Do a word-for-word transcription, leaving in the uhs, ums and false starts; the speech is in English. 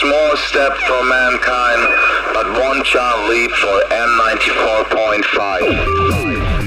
small step for mankind, but one giant leap for M ninety-four point five.